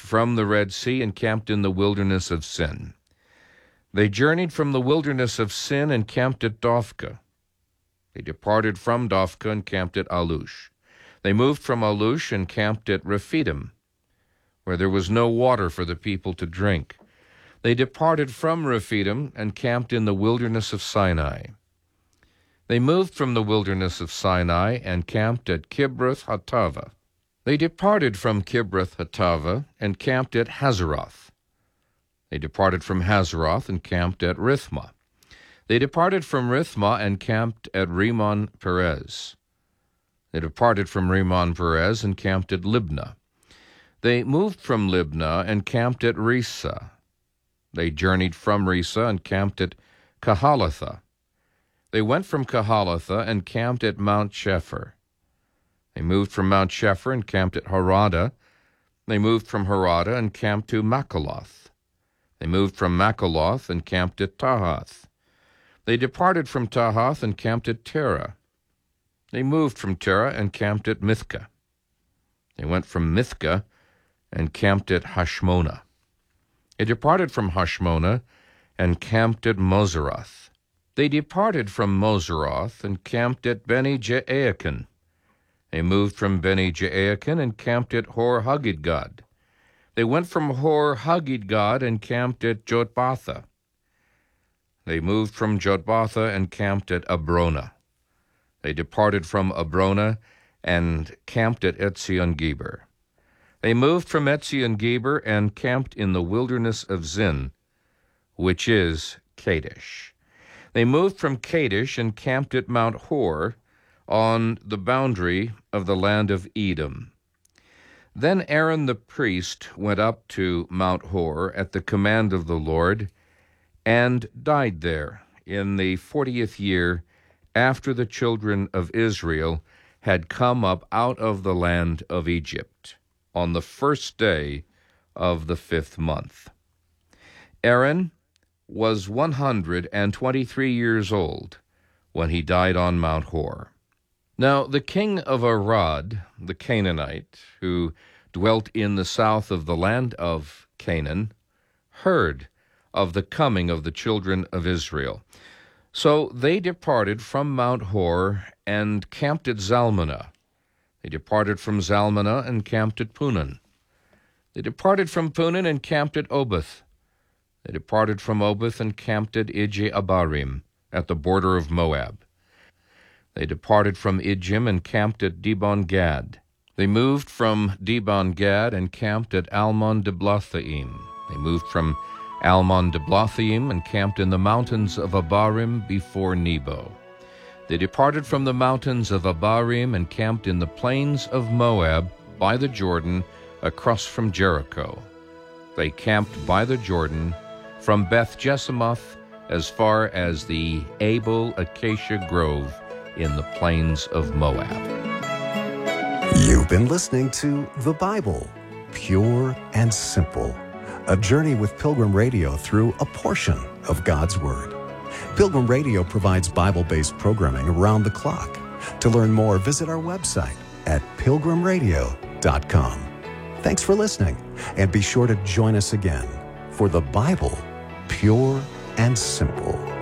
from the Red Sea and camped in the wilderness of Sin. They journeyed from the wilderness of Sin and camped at Dophkah. They departed from Dophkah and camped at Alush. They moved from Alush and camped at Rephidim, where there was no water for the people to drink. They departed from Rephidim and camped in the wilderness of Sinai. They moved from the wilderness of Sinai and camped at Kibroth Hattaavah. They departed from Kibroth Hattaavah and camped at Hazeroth. They departed from Hazeroth and camped at Rithmah. They departed from Rithmah and camped at Rimmon Perez. They departed from Rimmon Perez and camped at Libnah. They moved from Libnah and camped at Risa. They journeyed from Risa and camped at Kehalatha. They went from Kehalatha and camped at Mount Shepher. They moved from Mount Shepher and camped at Harada. They moved from Harada and camped to Makaloth. They moved from Makaloth and camped at Tahath. They departed from Tahath and camped at Terah. They moved from Terah and camped at Mithkah. They went from Mithkah and camped at Hashmonah. They departed from Hashmonah and camped at Moseroth. They departed from Moseroth and camped at Beni Jaakan. They moved from Beni Jaakan and camped at Hor Haggidgad. They went from Hor Haggidgad and camped at Jotbatha. They moved from Jotbatha and camped at Abrona. They departed from Abrona and camped at Etzion-Geber. They moved from Etzion-Geber and camped in the wilderness of Zin, which is Kadesh. They moved from Kadesh and camped at Mount Hor on the boundary of the land of Edom. Then Aaron the priest went up to Mount Hor at the command of the Lord and died there in the 40th year after the children of Israel had come up out of the land of Egypt, on the first day of the 5th month. Aaron was 123 years old when he died on Mount Hor. Now the king of Arad, the Canaanite, who dwelt in the south of the land of Canaan, heard of the coming of the children of Israel. So they departed from Mount Hor and camped at Zalmunna. They departed from Zalmunna and camped at Punon. They departed from Punon and camped at Oboth. They departed from Oboth and camped at Ije-Abarim, at the border of Moab. They departed from Ijim and camped at Dibon-Gad. They moved from Dibon-Gad and camped at Almon-Diblathaim. They moved from Almon-Diblathaim and camped in the mountains of Abarim before Nebo. They departed from the mountains of Abarim and camped in the plains of Moab by the Jordan across from Jericho. They camped by the Jordan from Beth-Jesimoth as far as the Abel Acacia Grove in the plains of Moab. You've been listening to The Bible, Pure and Simple, a journey with Pilgrim Radio through a portion of God's Word. Pilgrim Radio provides Bible-based programming around the clock. To learn more, visit our website at pilgrimradio.com. Thanks for listening, and be sure to join us again for The Bible, Pure and Simple.